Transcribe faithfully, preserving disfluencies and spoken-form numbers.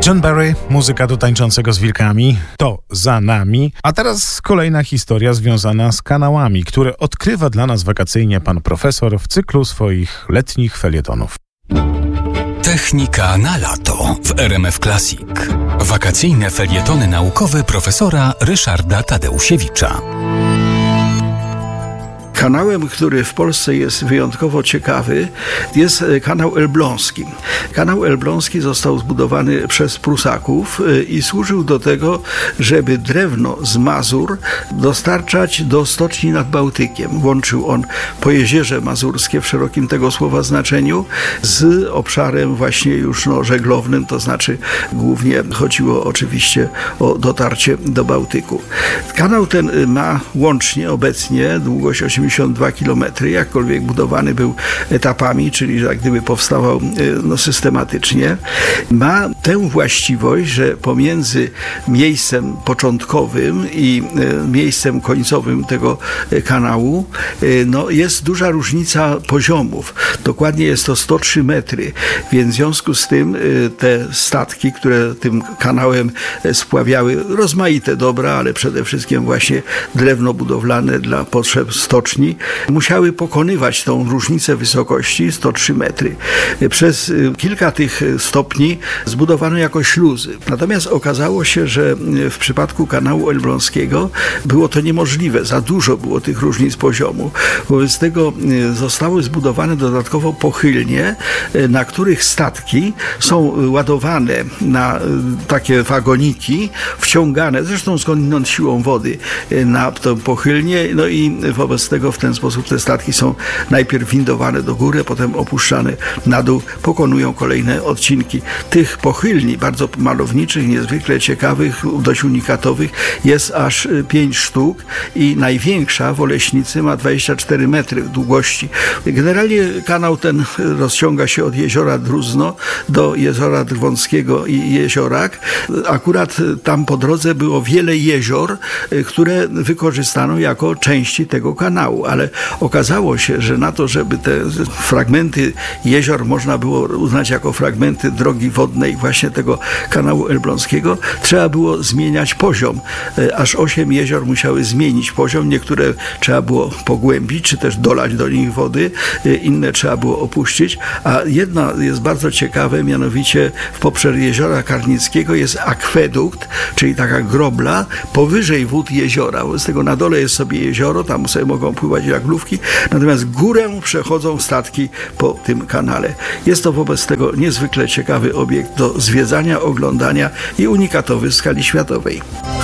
John Barry, muzyka do tańczącego z wilkami, to za nami. A teraz kolejna historia związana z kanałami, które odkrywa dla nas wakacyjnie pan profesor w cyklu swoich letnich felietonów. Technika na lato w R M F Classic. Wakacyjne felietony naukowe profesora Ryszarda Tadeusiewicza. Kanałem, który w Polsce jest wyjątkowo ciekawy, jest kanał elbląski. Kanał elbląski został zbudowany przez Prusaków i służył do tego, żeby drewno z Mazur dostarczać do stoczni nad Bałtykiem. Łączył on Pojezierze Mazurskie w szerokim tego słowa znaczeniu z obszarem właśnie już no, żeglownym, to znaczy głównie chodziło oczywiście o dotarcie do Bałtyku. Kanał ten ma łącznie obecnie długość osiemdziesiąt dwa kilometry, jakkolwiek budowany był etapami, czyli jak gdyby powstawał no, systematycznie. Ma tę właściwość, że pomiędzy miejscem początkowym i miejscem końcowym tego kanału no, jest duża różnica poziomów. Dokładnie jest to sto trzy metry, więc w związku z tym te statki, które tym kanałem spławiały rozmaite dobra, ale przede wszystkim właśnie drewno budowlane dla potrzeb stoczni, musiały pokonywać tą różnicę wysokości sto trzy metry. Przez kilka tych stopni zbudowano jako śluzy. Natomiast okazało się, że w przypadku kanału elbląskiego było to niemożliwe. Za dużo było tych różnic poziomu. Wobec tego zostały zbudowane dodatkowo pochylnie, na których statki są ładowane na takie wagoniki, wciągane, zresztą skądinąd siłą wody, na tę pochylnię, no i wobec tego w ten sposób te statki są najpierw windowane do góry, potem opuszczane na dół, pokonują kolejne odcinki. Tych pochylni, bardzo malowniczych, niezwykle ciekawych, dość unikatowych, jest aż pięć sztuk i największa w Oleśnicy ma dwadzieścia cztery metry długości. Generalnie kanał ten rozciąga się od jeziora Druzno do jeziora Drwąckiego i Jeziorak. Akurat tam po drodze było wiele jezior, które wykorzystano jako części tego kanału, ale okazało się, że na to, żeby te fragmenty jezior można było uznać jako fragmenty drogi wodnej właśnie tego kanału elbląskiego, trzeba było zmieniać poziom. Aż osiem jezior musiały zmienić poziom, niektóre trzeba było pogłębić, czy też dolać do nich wody, inne trzeba było opuścić, a jedna jest bardzo ciekawe, mianowicie w poprzek jeziora Karnickiego jest akwedukt, czyli taka grobla powyżej wód jeziora. Z tego na dole jest sobie jezioro, tam sobie mogą pływać żaglówki, natomiast górę przechodzą statki po tym kanale. Jest to wobec tego niezwykle ciekawy obiekt do zwiedzania, oglądania i unikatowy w skali światowej.